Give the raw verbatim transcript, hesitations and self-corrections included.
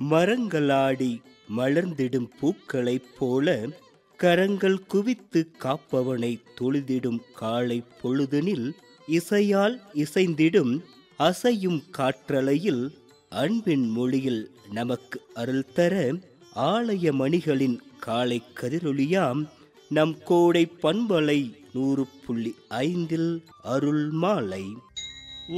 மரங்களாடி மலர்ந்திடும் பூக்களைப் போல கரங்கள் குவித்து காப்பவனை தொழுதிடும் காலை பொழுதனில் இசையால் இசைந்திடும் அசையும் காற்றலையில் அன்பின் மொழியில் நமக்கு அருள் தர ஆலய மணிகளின் காலை கதிரொலியாம் நம் கோடை பண்பலை நூறு புள்ளி ஐந்தில் அருள் மாலை.